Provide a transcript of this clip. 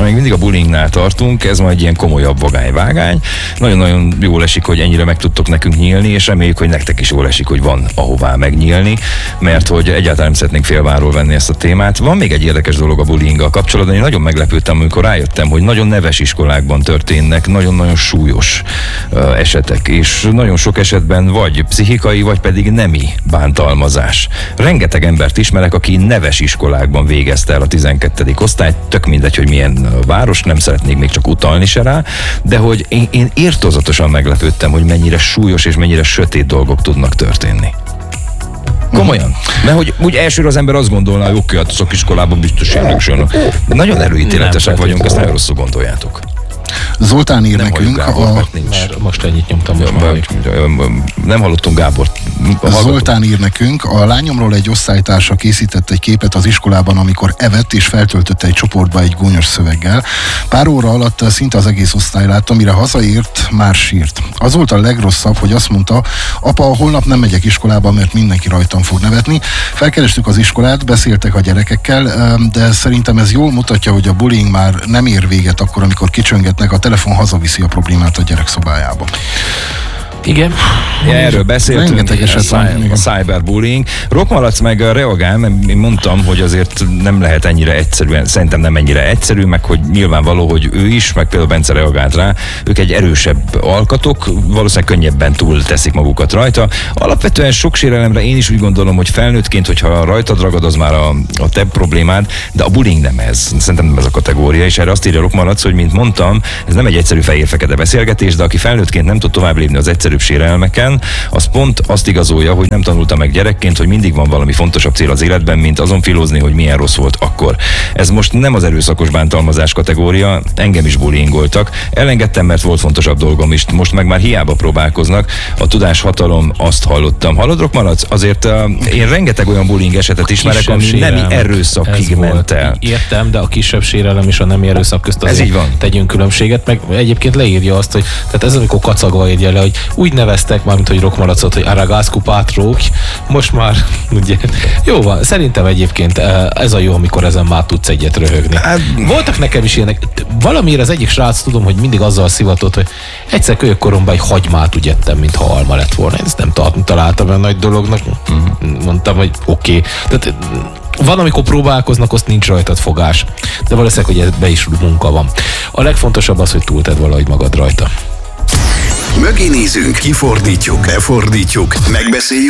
Még mindig a bullyingnál tartunk, ez majd egy ilyen komolyabb vagányvágány. Nagyon-nagyon jól esik, hogy ennyire meg tudtok nekünk nyílni, és reméljük, hogy nektek is jól esik, hogy van ahová megnyílni, mert hogy egyáltalán nem szeretnénk félváról venni ezt a témát. Van még egy érdekes dolog a bullyinggal kapcsolatban, én nagyon meglepődtem, amikor rájöttem, hogy nagyon neves iskolákban történnek nagyon-nagyon súlyos esetek, és nagyon sok esetben vagy pszichikai, vagy pedig nemi bántalmazás. Rengeteg embert ismerek, aki neves iskolákban végezte el a 12. osztályt, tök mindegy, hogy milyen város, nem szeretnék még csak utalni se rá, de hogy én irtózatosan meglepődtem, hogy mennyire súlyos és mennyire sötét dolgok tudnak történni. Komolyan. Mert hogy úgy elsőre az ember azt gondolná, hogy oké, hát szakiskolában biztos érdeksülnek. Nagyon előítéletesek vagyunk, ezt nagyon rosszul gondoljátok. Zoltán ír nekünk, mert most ennyit nyomtam. Nem hallottunk Gábort. Zoltán ír nekünk, a lányomról egy osztálytársa készített egy képet az iskolában, amikor evett és feltöltötte egy csoportba egy gúnyos szöveggel. Pár óra alatt szinte az egész osztály látta, mire hazaért, már sírt. Az volt a legrosszabb, hogy azt mondta, apa, holnap nem megyek iskolába, mert mindenki rajtam fog nevetni. Felkerestük az iskolát, beszéltek a gyerekekkel, de szerintem ez jól mutatja, hogy a bullying már nem ér véget akkor, amikor kicsöngetnek, a telefon hazaviszi a problémát a gyerekszobájába. Igen. Ja, erről beszéltünk, a cyberbullying. Rockmalac meg reagál, mert én mondtam, hogy azért nem lehet ennyire egyszerűen, szerintem nem ennyire egyszerű, meg hogy nyilvánvaló, hogy ő is, meg például Bence reagált rá, ők egy erősebb alkatok, valószínűleg könnyebben túl teszik magukat rajta. Alapvetően sok sérelemre én is úgy gondolom, hogy felnőttként, hogyha rajtad ragad, az már a te problémád, de a bullying nem ez. Szerintem nem ez a kategória, és erre azt írja Rockmalac, hogy mint mondtam, ez nem egy egyszerű fehér-fekete beszélgetés, de aki felnőttként nem tud tovább lépni az egyszerűbb sérelmeken, az pont azt igazolja, hogy nem tanulta meg gyerekként, hogy mindig van valami fontosabb cél az életben, mint azon filózni, hogy milyen rossz volt akkor. Ez most nem az erőszakos bántalmazás kategória, engem is bullyingoltak. Elengedtem, mert volt fontosabb dolgom is, most meg már hiába próbálkoznak. A tudáshatalom, azt hallottam. Hallod, Rockmalac? Azért én rengeteg olyan bullying esetet ismerek, ami nem erőszakig ment el. Értem, de a kisebb sérelem és a nem erőszak közt azért így van. Tegyünk különbséget, meg egyébként leírja azt, hogy tehát ez amikor kacagva írja le, hogy úgy neveztek már, mint hogy Rockmalacot, hogy Aragásku Pátrók, most már ugye, jó van, szerintem egyébként ez a jó, amikor ezen már tudsz egyet röhögni. Voltak nekem is ilyenek, valamiért az egyik srác tudom, hogy mindig azzal szivatott, hogy egyszer kölyök koromban egy hagymát úgy ettem, mintha alma lett volna. Én ezt nem találtam olyan nagy dolognak. Mondtam, hogy oké. Tehát van, amikor próbálkoznak, azt nincs rajtad fogás. De valószínűleg, hogy ebbe is munka van. A legfontosabb az, hogy túlted valahogy magad rajta. Mögé nézünk, kifordítjuk, befordítjuk, megbeszéljük